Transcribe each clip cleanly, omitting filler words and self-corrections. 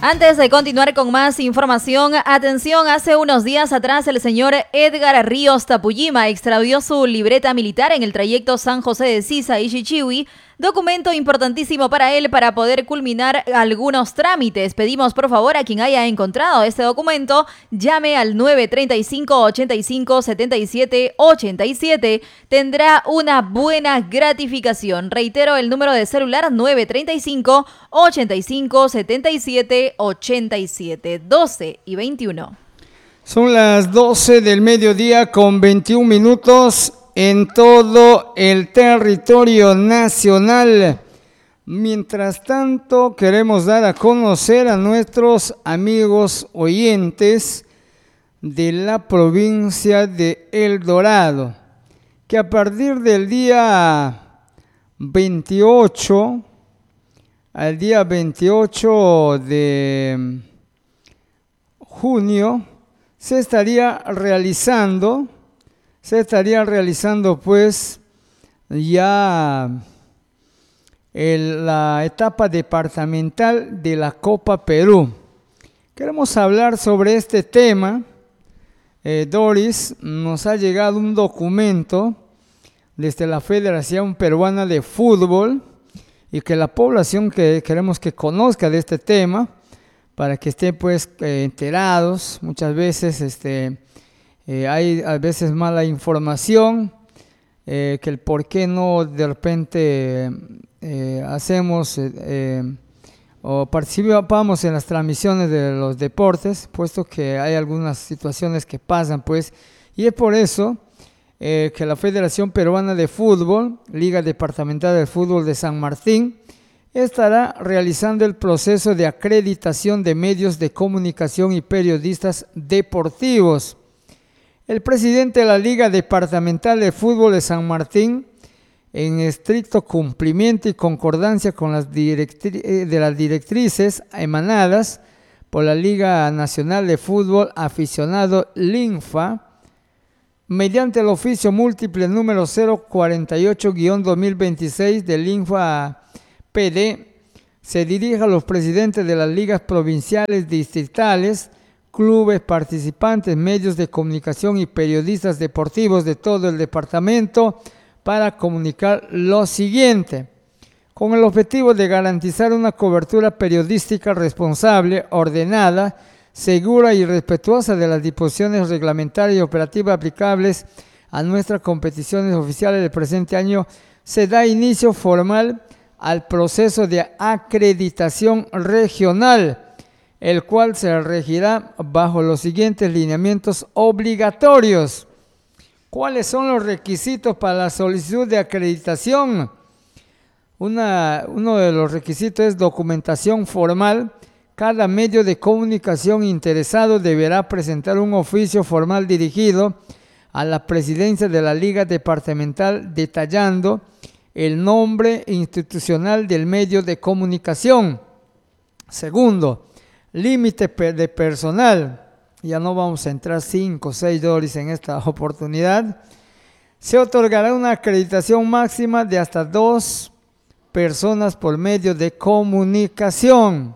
Antes de continuar con más información, atención, hace unos días atrás el señor Edgar Ríos Tapuyima extravió su libreta militar en el trayecto San José de Sisa y Chichihui, documento importantísimo para él para poder culminar algunos trámites. Pedimos por favor a quien haya encontrado este documento, llame al 935-85-77-87. Tendrá una buena gratificación. Reitero el número de celular 935-85-77-87, 12:21. Son las 12 del mediodía con 21 minutos en todo el territorio nacional. Mientras tanto, queremos dar a conocer a nuestros amigos oyentes de la provincia de El Dorado, que a partir del día 28, al día 28 de junio, se estaría realizando pues ya la etapa departamental de la Copa Perú. Queremos hablar sobre este tema. Doris, nos ha llegado un documento desde la Federación Peruana de Fútbol y que la población que queremos que conozca de este tema para que estén pues enterados. Muchas veces hay a veces mala información, que el por qué no de repente hacemos o participamos en las transmisiones de los deportes, puesto que hay algunas situaciones que pasan pues, y es por eso que la Federación Peruana de Fútbol, Liga Departamental de Fútbol de San Martín, estará realizando el proceso de acreditación de medios de comunicación y periodistas deportivos. El presidente de la Liga Departamental de Fútbol de San Martín, en estricto cumplimiento y concordancia con las directrices emanadas por la Liga Nacional de Fútbol Aficionado LINFA, mediante el oficio múltiple número 048-2026 del LINFA PD, se dirige a los presidentes de las ligas provinciales, distritales, clubes, participantes, medios de comunicación y periodistas deportivos de todo el departamento para comunicar lo siguiente. Con el objetivo de garantizar una cobertura periodística responsable, ordenada, segura y respetuosa de las disposiciones reglamentarias y operativas aplicables a nuestras competiciones oficiales del presente año, se da inicio formal al proceso de acreditación regional, el cual se regirá bajo los siguientes lineamientos obligatorios. ¿Cuáles son los requisitos para la solicitud de acreditación? Uno de los requisitos es documentación formal. Cada medio de comunicación interesado deberá presentar un oficio formal dirigido a la presidencia de la Liga Departamental detallando el nombre institucional del medio de comunicación. Segundo, límite de personal. Ya no vamos a entrar 5 o 6 dólares en esta oportunidad. Se otorgará una acreditación máxima de hasta 2 personas por medio de comunicación.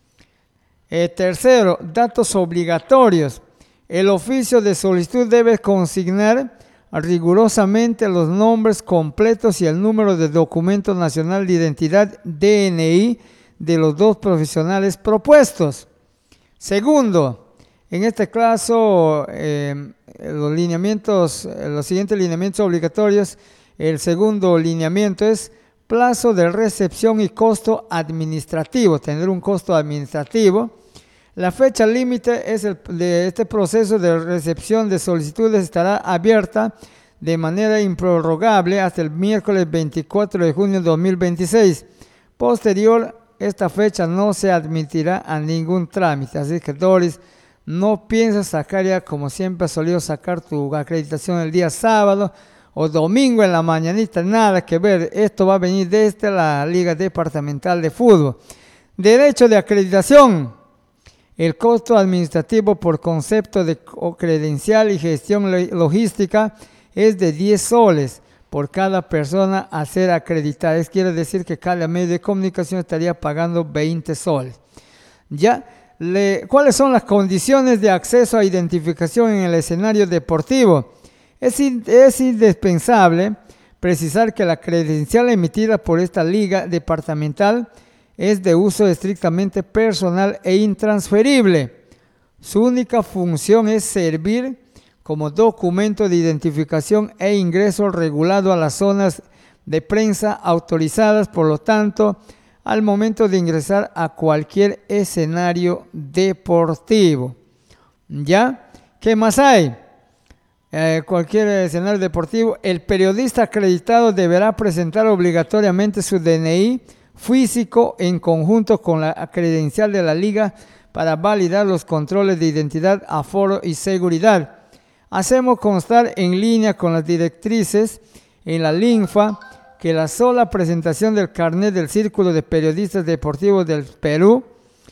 Tercero, datos obligatorios. El oficio de solicitud debe consignar rigurosamente los nombres completos y el número de documento nacional de identidad DNI de los 2 profesionales propuestos. Segundo, en este caso los siguientes lineamientos obligatorios. El segundo lineamiento es plazo de recepción y costo administrativo, tener un costo administrativo. La fecha límite de este proceso de recepción de solicitudes estará abierta de manera improrrogable hasta el miércoles 24 de junio de 2026. Posterior, esta fecha no se admitirá a ningún trámite. Así que, Doris, no pienses sacar ya como siempre has solido sacar tu acreditación el día sábado o domingo en la mañanita. Nada que ver. Esto va a venir desde la Liga Departamental de Fútbol. Derecho de acreditación. El costo administrativo por concepto de credencial y gestión logística es de 10 soles por cada persona a ser acreditada. Quiere decir que cada medio de comunicación estaría pagando 20 soles. ¿Ya? ¿Cuáles son las condiciones de acceso a identificación en el escenario deportivo? Es indispensable precisar que la credencial emitida por esta liga departamental es de uso estrictamente personal e intransferible. Su única función es servir como documento de identificación e ingreso regulado a las zonas de prensa autorizadas, por lo tanto, al momento de ingresar a cualquier escenario deportivo. ¿Ya? ¿Qué más hay? Cualquier escenario deportivo, el periodista acreditado deberá presentar obligatoriamente su DNI físico en conjunto con la credencial de la liga para validar los controles de identidad, aforo y seguridad. Hacemos constar en línea con las directrices en la LINFA que la sola presentación del carnet del Círculo de Periodistas Deportivos del Perú,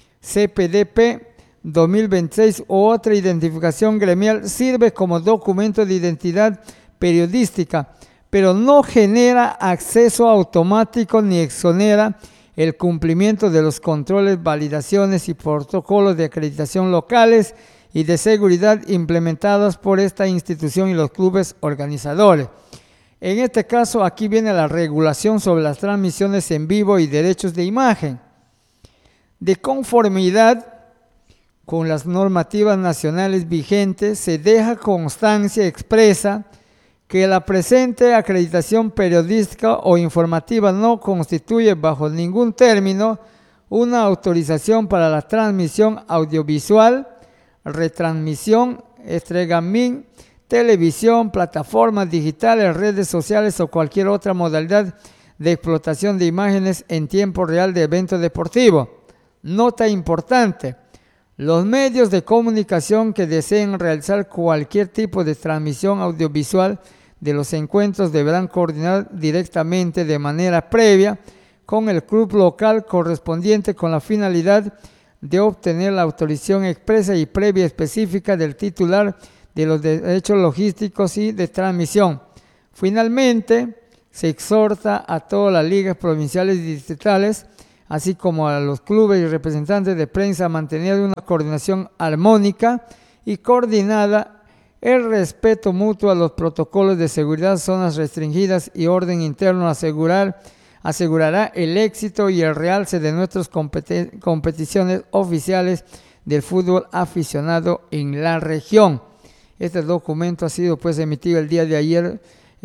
CPDP 2026 o otra identificación gremial sirve como documento de identidad periodística, pero no genera acceso automático ni exonera el cumplimiento de los controles, validaciones y protocolos de acreditación locales y de seguridad implementados por esta institución y los clubes organizadores. En este caso, aquí viene la regulación sobre las transmisiones en vivo y derechos de imagen. De conformidad con las normativas nacionales vigentes, se deja constancia expresa que la presente acreditación periodística o informativa no constituye bajo ningún término una autorización para la transmisión audiovisual, retransmisión, streaming, televisión, plataformas digitales, redes sociales o cualquier otra modalidad de explotación de imágenes en tiempo real de evento deportivo. Nota importante: los medios de comunicación que deseen realizar cualquier tipo de transmisión audiovisual de los encuentros deberán coordinar directamente de manera previa con el club local correspondiente con la finalidad de obtener la autorización expresa y previa específica del titular de los derechos logísticos y de transmisión. Finalmente, se exhorta a todas las ligas provinciales y distritales, así como a los clubes y representantes de prensa, a mantener una coordinación armónica y coordinada, el respeto mutuo a los protocolos de seguridad, zonas restringidas y orden interno asegurará el éxito y el realce de nuestras competiciones oficiales del fútbol aficionado en la región. Este documento ha sido pues emitido el día de ayer,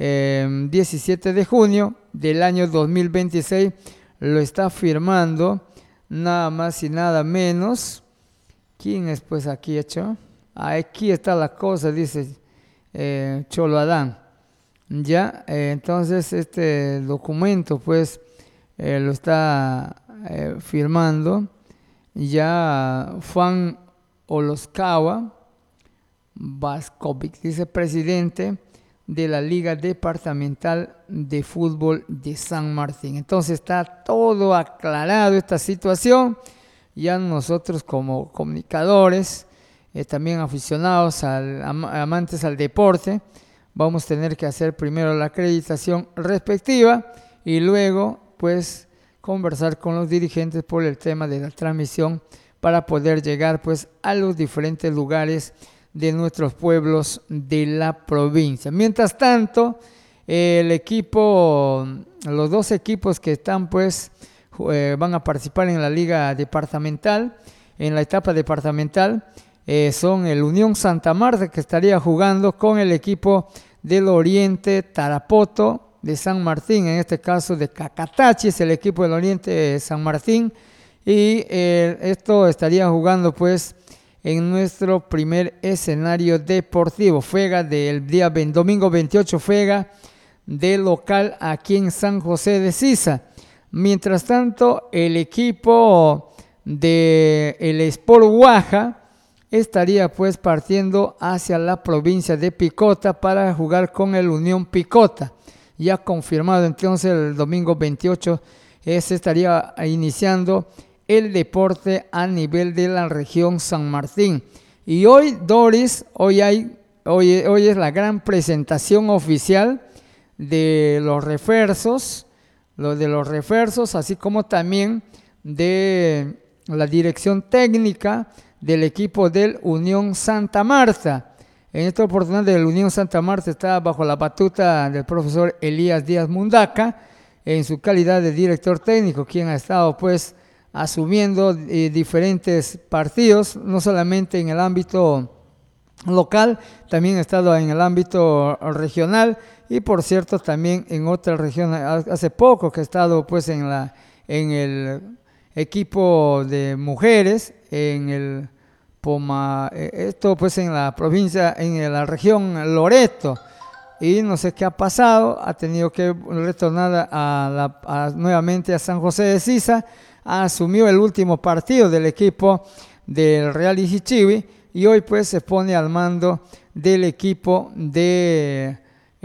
17 de junio del año 2026. Lo está firmando nada más y nada menos. ¿Quién es pues aquí hecho? Aquí está la cosa, dice Cholo Adán. Ya, entonces este documento pues lo está firmando ya Juan Oloscawa Vascovic, dice presidente de la Liga Departamental de Fútbol de San Martín. Entonces está todo aclarado esta situación. Ya nosotros como comunicadores, también aficionados, amantes al deporte, vamos a tener que hacer primero la acreditación respectiva y luego pues conversar con los dirigentes por el tema de la transmisión para poder llegar pues a los diferentes lugares de nuestros pueblos de la provincia. Mientras tanto, los dos equipos que están pues van a participar en la liga departamental, en la etapa departamental, son el Unión Santa Marta, que estaría jugando con el equipo del Oriente Tarapoto de San Martín, en este caso de Cacatachi, es el equipo del Oriente de San Martín, y esto estaría jugando pues en nuestro primer escenario deportivo. Juega del día domingo 28, juega de local aquí en San José de Sisa. Mientras tanto, el equipo del Sport Guaja estaría pues partiendo hacia la provincia de Picota para jugar con el Unión Picota. Ya confirmado entonces el domingo 28 se estaría iniciando el deporte a nivel de la región San Martín. Y hoy, Doris, hoy es la gran presentación oficial de los refuerzos, así como también de la dirección técnica del equipo del Unión Santa Marta. En esta oportunidad el Unión Santa Marta está bajo la batuta del profesor Elías Díaz Mundaca, en su calidad de director técnico, quien ha estado pues asumiendo diferentes partidos, no solamente en el ámbito local, también ha estado en el ámbito regional y por cierto también en otras regiones. Hace poco que ha estado pues en el equipo de mujeres, en el esto pues en la provincia, en la región Loreto, y no sé qué ha pasado, ha tenido que retornar nuevamente a San José de Sisa, asumió el último partido del equipo del Real Ixichiwi y hoy pues se pone al mando del equipo de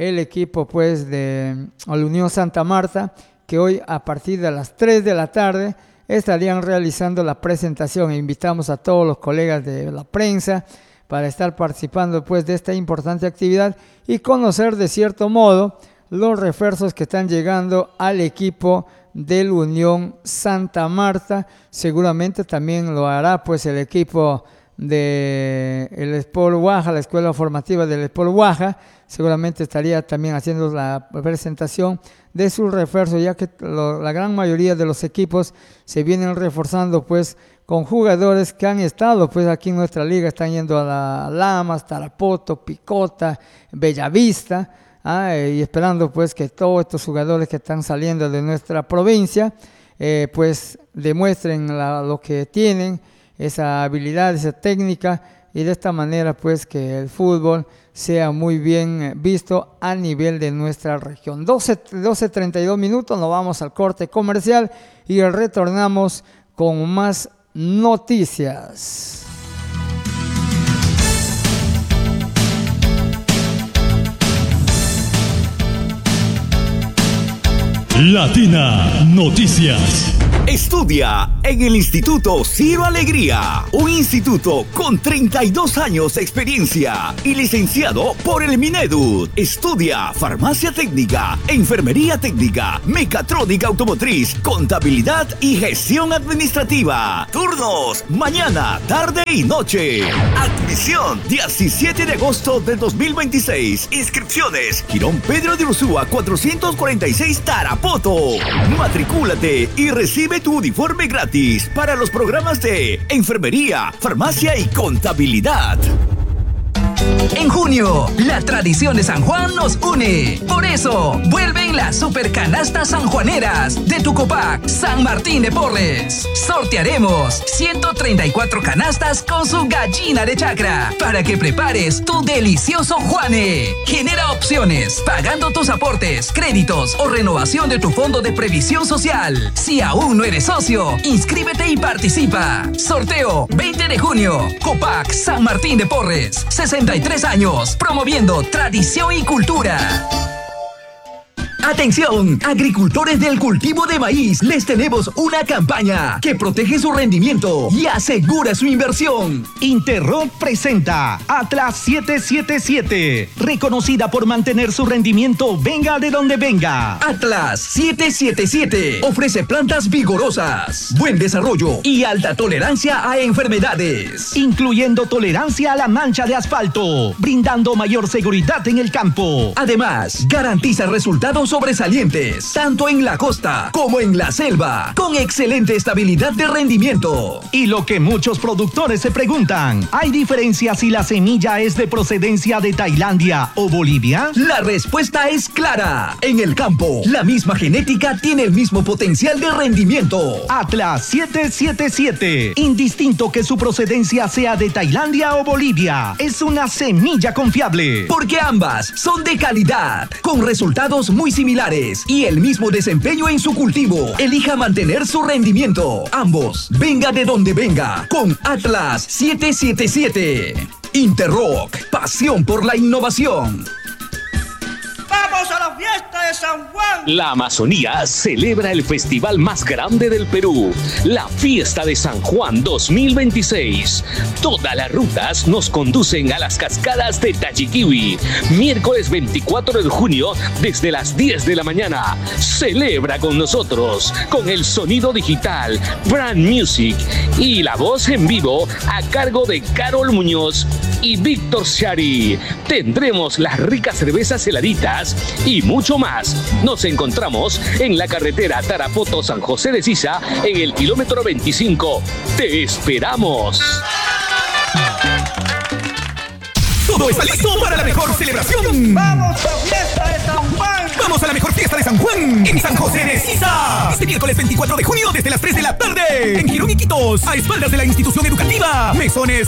la Unión Santa Marta, que hoy a partir de las 3 de la tarde estarían realizando la presentación. Invitamos a todos los colegas de la prensa para estar participando pues de esta importante actividad y conocer de cierto modo los refuerzos que están llegando al equipo del Unión Santa Marta. Seguramente también lo hará pues el equipo de el Sport Huaja, la escuela formativa del Sport Huaja. Seguramente estaría también haciendo la presentación de sus refuerzos, ya que la gran mayoría de los equipos se vienen reforzando pues con jugadores que han estado pues aquí en nuestra liga, están yendo a la Lamas, Tarapoto, Picota, Bellavista, y esperando pues que todos estos jugadores que están saliendo de nuestra provincia pues demuestren lo que tienen, esa habilidad, esa técnica, y de esta manera pues que el fútbol sea muy bien visto a nivel de nuestra región. 12:32 minutos, nos vamos al corte comercial y retornamos con más noticias. Latina Noticias. Estudia en el Instituto Ciro Alegría, un instituto con 32 años de experiencia y licenciado por el Minedu. Estudia farmacia técnica, enfermería técnica, mecatrónica automotriz, contabilidad y gestión administrativa. Turnos mañana, tarde y noche. Admisión 17 de agosto del 2026. Inscripciones Girón Pedro de Ursúa 446 Tarapoto. Matricúlate y recibe tu uniforme gratis para los programas de enfermería, farmacia y contabilidad. En junio, la tradición de San Juan nos une. Por eso, vuelven las supercanastas sanjuaneras de tu Copac San Martín de Porres. Sortearemos 134 canastas con su gallina de chacra para que prepares tu delicioso Juane. Genera opciones pagando tus aportes, créditos o renovación de tu fondo de previsión social. Si aún no eres socio, inscríbete y participa. Sorteo 20 de junio. Copac San Martín de Porres. 63 años, promoviendo tradición y cultura. Atención, agricultores del cultivo de maíz, les tenemos una campaña que protege su rendimiento y asegura su inversión. Interroc presenta Atlas 777, reconocida por mantener su rendimiento venga de donde venga. Atlas 777 ofrece plantas vigorosas, buen desarrollo y alta tolerancia a enfermedades, incluyendo tolerancia a la mancha de asfalto, brindando mayor seguridad en el campo. Además, garantiza resultados sobresalientes, tanto en la costa como en la selva, con excelente estabilidad de rendimiento. Y lo que muchos productores se preguntan, ¿hay diferencia si la semilla es de procedencia de Tailandia o Bolivia? La respuesta es clara. En el campo, la misma genética tiene el mismo potencial de rendimiento. Atlas 777, indistinto que su procedencia sea de Tailandia o Bolivia, es una semilla confiable. Porque ambas son de calidad, con resultados muy similares y el mismo desempeño en su cultivo. Elija mantener su rendimiento. Ambos, venga de donde venga, con Atlas 777. Interroc, pasión por la innovación. ¡Vamos a la fiesta! de San Juan. La Amazonía celebra el festival más grande del Perú, la Fiesta de San Juan 2026. Todas las rutas nos conducen a las cascadas de Tachiquiwi. Miércoles 24 de junio desde las 10 de la mañana. Celebra con nosotros, con el sonido digital, Brand Music y la voz en vivo a cargo de Carol Muñoz y Víctor Shari. Tendremos las ricas cervezas heladitas y mucho más. Nos encontramos en la carretera Tarapoto-San José de Sisa en el kilómetro 25. ¡Te esperamos! Todo está listo para la mejor celebración. ¡Vamos a Fiesta de San Juan! ¡Vamos a la mejor fiesta de San Juan! En San José de Sisa. Este miércoles 24 de junio desde las 3 de la tarde. En Girón, Iquitos. A espaldas de la institución educativa Mesones